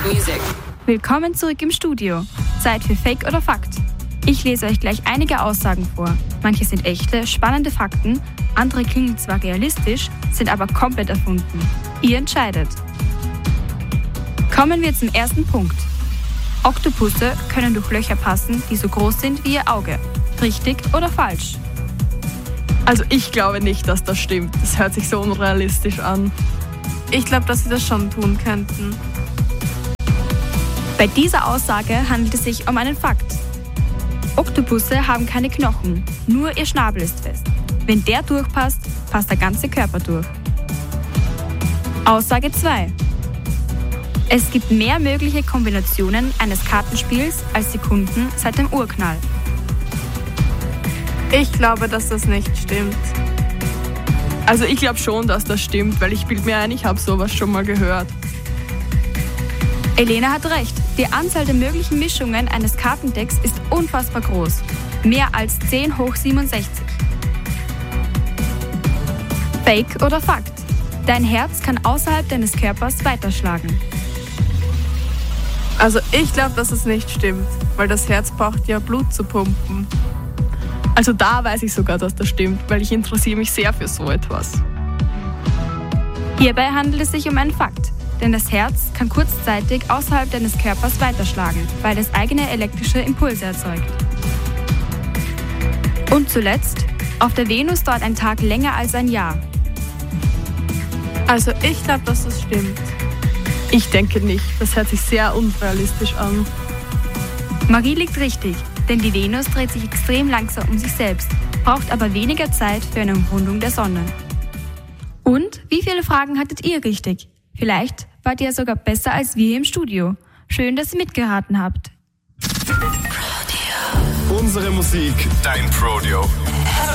Music. Willkommen zurück im Studio. Zeit für Fake oder Fakt. Ich lese euch gleich einige Aussagen vor. Manche sind echte, spannende Fakten, andere klingen zwar realistisch, sind aber komplett erfunden. Ihr entscheidet. Kommen wir zum ersten Punkt. Oktopusse können durch Löcher passen, die so groß sind wie ihr Auge. Richtig oder falsch? Also ich glaube nicht, dass das stimmt. Das hört sich so unrealistisch an. Ich glaube, dass sie das schon tun könnten. Bei dieser Aussage handelt es sich um einen Fakt. Oktopusse haben keine Knochen, nur ihr Schnabel ist fest. Wenn der durchpasst, passt der ganze Körper durch. Aussage 2. Es gibt mehr mögliche Kombinationen eines Kartenspiels als Sekunden seit dem Urknall. Ich glaube, dass das nicht stimmt. Also ich glaube schon, dass das stimmt, weil ich bilde mir ein, ich habe sowas schon mal gehört. Elena hat recht. Die Anzahl der möglichen Mischungen eines Kartendecks ist unfassbar groß. Mehr als 10 hoch 67. Fake oder Fakt? Dein Herz kann außerhalb deines Körpers weiterschlagen. Also ich glaube, dass es nicht stimmt, weil das Herz braucht ja Blut zu pumpen. Also da weiß ich sogar, dass das stimmt, weil ich interessiere mich sehr für so etwas. Hierbei handelt es sich um einen Fakt, denn das Herz kann kurzzeitig außerhalb deines Körpers weiterschlagen, weil es eigene elektrische Impulse erzeugt. Und zuletzt, auf der Venus dauert ein Tag länger als ein Jahr. Also ich glaube, dass das stimmt. Ich denke nicht, das hört sich sehr unrealistisch an. Marie liegt richtig, denn die Venus dreht sich extrem langsam um sich selbst, braucht aber weniger Zeit für eine Umrundung der Sonne. Und wie viele Fragen hattet ihr richtig? Vielleicht wart ihr sogar besser als wir hier im Studio. Schön, dass ihr mitgeraten habt. Unsere Musik, dein Prodeo.